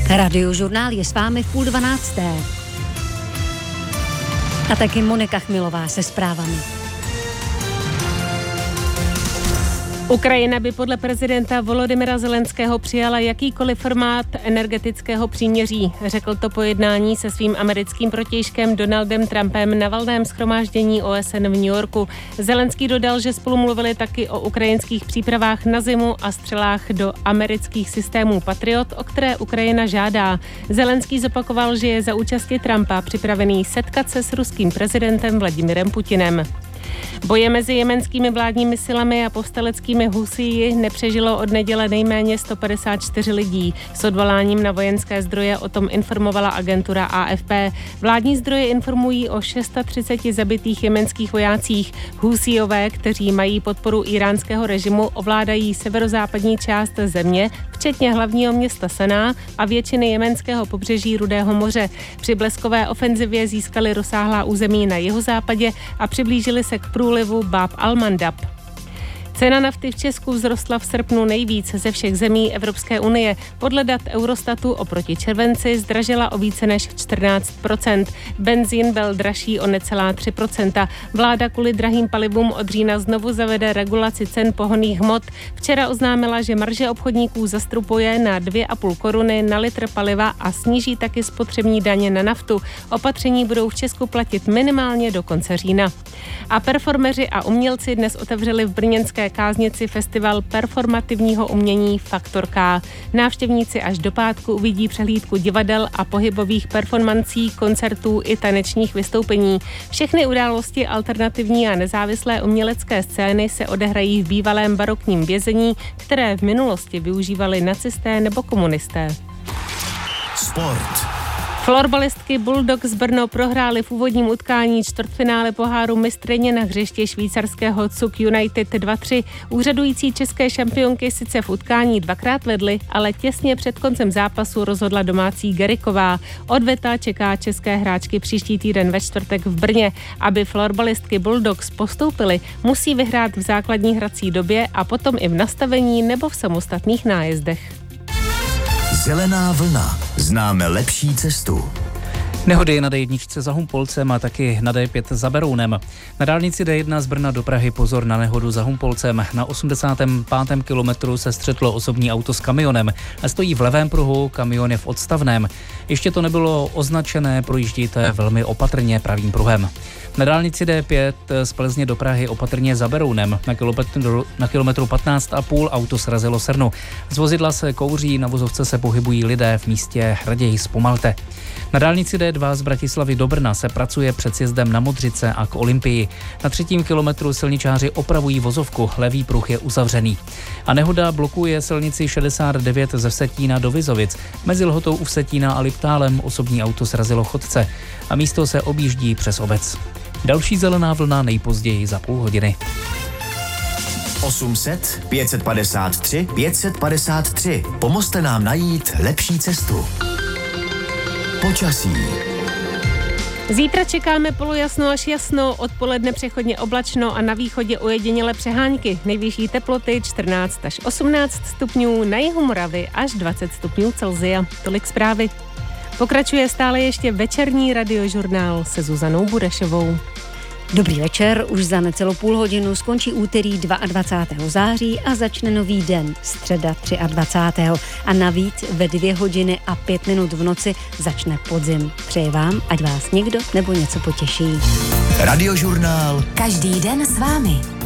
Radiožurnál je s vámi v 11:30. A taky Monika Chmilová se zprávami. Ukrajina by podle prezidenta Volodymyra Zelenského přijala jakýkoliv formát energetického příměří. Řekl to po jednání se svým americkým protějškem Donaldem Trumpem na valném shromáždění OSN v New Yorku. Zelenský dodal, že spolu mluvili taky o ukrajinských přípravách na zimu a střelách do amerických systémů Patriot, o které Ukrajina žádá. Zelenský zopakoval, že je za účasti Trumpa připravený setkat se s ruským prezidentem Vladimirem Putinem. Boje mezi jemenskými vládními silami a povstaleckými Husíji nepřežilo od neděle nejméně 154 lidí. S odvoláním na vojenské zdroje o tom informovala agentura AFP. Vládní zdroje informují o 630 zabitých jemenských vojácích. Husíjové, kteří mají podporu íránského režimu, ovládají severozápadní část země, včetně hlavního města Saná a většiny jemenského pobřeží Rudého moře. Při bleskové ofenzivě získali rozsáhlá území na jihozápadě a přiblížili se k průlivu Bab al-Mandab. Cena nafty v Česku vzrostla v srpnu nejvíc ze všech zemí Evropské unie. Podle dat Eurostatu oproti červenci zdražila o více než 14%. Benzín byl dražší o necelá 3%. Vláda kvůli drahým palivům od října znovu zavede regulaci cen pohonných hmot. Včera oznámila, že marže obchodníků zastropuje na 2,5 koruny na litr paliva a sníží taky spotřební daně na naftu. Opatření budou v Česku platit minimálně do konce října. A performeři a umělci dnes otevřeli v brněnské Káznici festival performativního umění Faktor K. Návštěvníci až do pátku uvidí přehlídku divadel a pohybových performancí, koncertů i tanečních vystoupení. Všechny události alternativní a nezávislé umělecké scény se odehrají v bývalém barokním vězení, které v minulosti využívali nacisté nebo komunisté. Sport. Florbalistky Bulldogs Brno prohrály v úvodním utkání čtvrtfinále poháru mistryně na hřiště švýcarského Zug United 2-3. Úřadující české šampionky sice v utkání dvakrát vedly, ale těsně před koncem zápasu rozhodla domácí Geriková. Odveta čeká české hráčky příští týden ve čtvrtek v Brně. Aby florbalistky Bulldogs postoupily, musí vyhrát v základní hrací době a potom i v nastavení nebo v samostatných nájezdech. Zelená vlna. Známe lepší cestu. Nehody na D1 za Humpolcem a taky na D5 za Berounem. Na dálnici D1 z Brna do Prahy pozor na nehodu za Humpolcem. Na 85. kilometru se střetlo osobní auto s kamionem. Stojí v levém pruhu, kamion je v odstavném. Ještě to nebylo označené, projíždíte velmi opatrně pravým pruhem. Na dálnici D5 z Plzně do Prahy opatrně za Berounem. Na kilometru 15,5 auto srazilo srnu. Z vozidla se kouří, na vozovce se pohybují lidé, v místě raději zpomalte. Na dálnici D2 z Bratislavy do Brna se pracuje před sjezdem na Modřice a k Olympii. Na 3. kilometru silničáři opravují vozovku, levý pruh je uzavřený. A nehoda blokuje silnici 69 ze Vsetína do Vizovic. Mezi Lhotou u Vsetína a Liptálem osobní auto srazilo chodce a místo se objíždí přes obec. Další zelená vlna nejpozději za půl hodiny. 800 553 553. Pomozte nám najít lepší cestu. Počasí. Zítra čekáme polojasno až jasno, odpoledne přechodně oblačno a na východě ojedinělé přehánky. Nejvyšší teploty 14 až 18 stupňů, na jihu Moravy až 20 stupňů Celsia. Tolik zprávy. Pokračuje stále ještě večerní radiožurnál se Zuzanou Burešovou. Dobrý večer, už za necelou půl hodinu skončí úterý 22. září a začne nový den, středa 23. A navíc ve 2 hodiny a 5 minut v noci začne podzim. Přeji vám, ať vás někdo nebo něco potěší. Radiožurnál. Každý den s vámi.